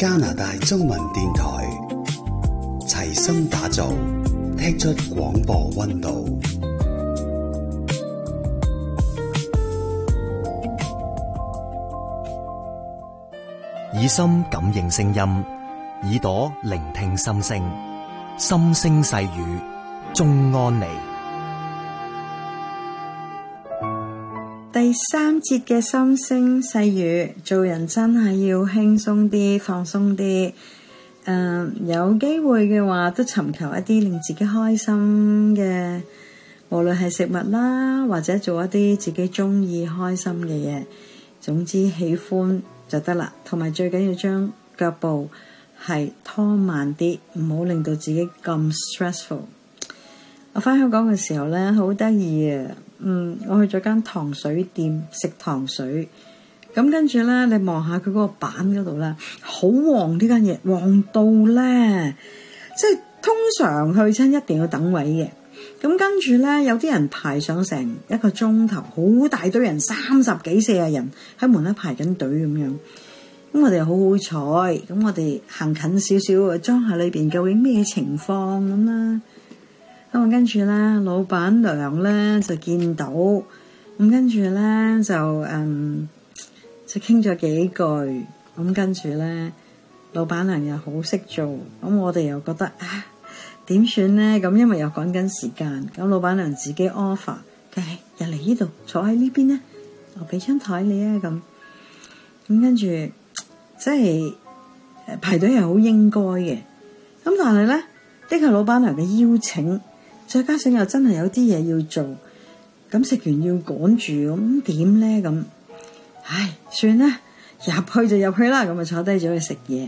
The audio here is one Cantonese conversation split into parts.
加拿大中文電台，齊心打造，踢出廣播溫度。 以心感應聲音，耳朵聆聽心聲，心聲細語，終安妮。 第3節嘅心聲細語，做人真係要輕鬆啲、放鬆啲。有機會嘅話，都尋求一啲令自己開心嘅，無論係食物啦，或者做一啲自己中意、開心嘅嘢。總之喜歡就得啦，同埋最緊要將腳步係拖慢啲，唔好令到自己咁 stressful。我返香港嘅時候咧，好得意啊！我去咗間糖水店食糖水，咁跟住咧，你望下佢嗰個板嗰度咧，好旺，呢間嘢旺到咧，即係通常去親一定要等位嘅。咁跟住咧，有啲人排上成1個鐘頭，好大堆人，30幾40人喺門口排緊隊咁樣。咁我哋好好彩，咁我哋行近少少，裝下裏邊究竟咩情況咁啦。咁我跟住咧，老闆娘咧就見到，咁跟住咧就傾咗幾句，咁跟住咧，老闆娘又好識做，咁我哋又覺得點算咧？咁因為又趕緊時間，咁老闆娘自己 offer， 佢係入嚟呢度坐喺呢邊咧，我俾張台你啊咁跟住即係排隊係好應該嘅，咁但係咧，呢個老闆娘嘅邀請。再加上又真係有啲嘢要做，咁食完要趕住，咁點咧？咁，算啦，入去就入去啦。咁啊坐低咗去食嘢，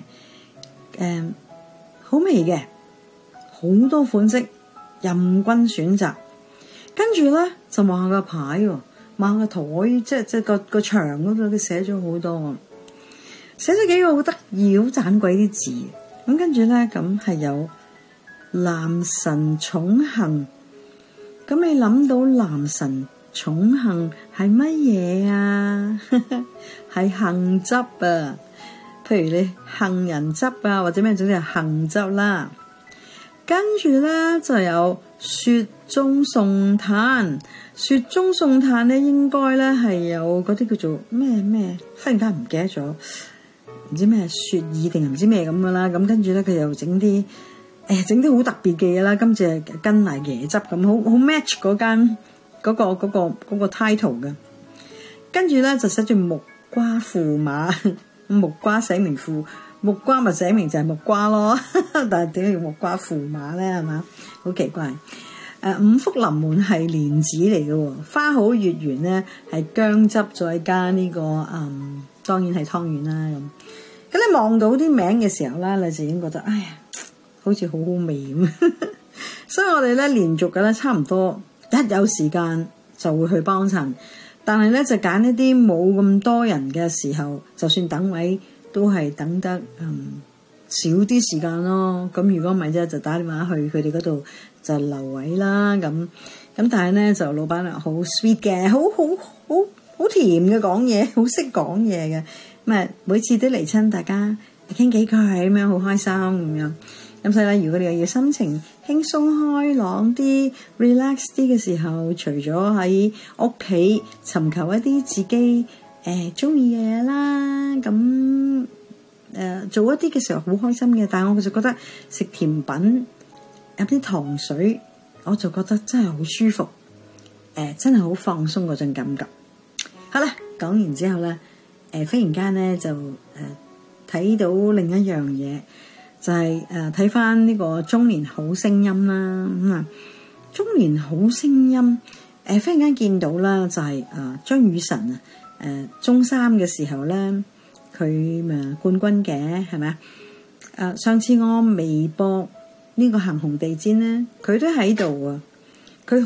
好味嘅，好多款式，任君選擇。跟住咧就望下個牌，望下個台，即係個牆嗰度，佢寫咗好多，寫咗幾個好得意、好盞鬼啲字。咁跟住咧，咁係有。男神寵幸，咁你諗到男神寵幸係乜嘢啊？係杏汁啊，譬如你杏仁汁啊，或者咩，總之係杏汁啦。跟住咧就有雪中送炭，雪中送炭咧應該咧係有嗰啲叫做咩，忽然間唔記得咗，唔知咩雪耳定唔知咩咁噶啦。咁跟住咧佢又整啲。整啲好特別嘅嘢啦，今次係跟埋椰汁咁，好 match 嗰間嗰個 title 嘅。跟住咧就寫住木瓜駙馬，木瓜寫明駙，木瓜咪寫明就係木瓜咯。但係點解叫木瓜駙馬咧？係嘛，好奇怪。五福臨門係蓮子嚟嘅，花好月圓咧係薑汁再加呢個當然係湯圓啦咁。咁你望到啲名嘅時候咧，你就已經覺得好似好好味咁，所以我哋咧連續嘅咧差唔多一有時間就會去幫襯，但係咧就揀一啲冇咁多人嘅時候，就算等位都係等得少啲時間咯。咁如果唔係啫，就打電話去佢哋嗰度就留位啦。咁但係咧就老闆娘好 sweet 嘅，好甜嘅講嘢，好識講嘢嘅。咁每次都嚟親，大家傾幾句咁樣，好開心咁樣。咁所以咧，如果你又要心情輕鬆開朗啲、relax 啲嘅時候，除咗喺屋企尋求一啲自己中意嘅嘢啦，咁做一啲嘅時候好開心嘅。但係我就覺得食甜品、飲啲糖水，我就覺得真係好舒服，真係好放鬆嗰種感覺。好啦，講完之後咧，忽然間咧就睇到另一樣嘢。就係睇翻呢個中年好聲音啦，中年好聲音忽然間見到啦，就係張雨晨中3嘅時候咧，佢咪冠軍嘅係咪啊？上次我微博呢個行紅地氈咧，佢都喺度啊。